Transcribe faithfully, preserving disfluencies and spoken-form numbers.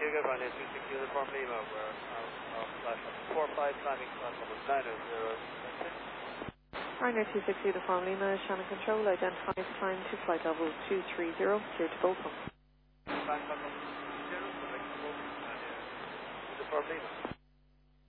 Hugo, Runway two six Uniform Lima, we're uh, flight four five, climbing flight level nine zero six. Ryanair two six Uniform Lima, Shannon Control, identify time to flight level two three zero, clear to go home. Time level two three zero, select Uniform Lima.